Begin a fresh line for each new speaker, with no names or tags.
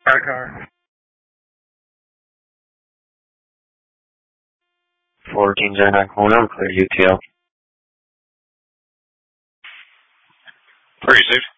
Got a car.
14 Jack Corner, clear UTL.
Where are you, Steve?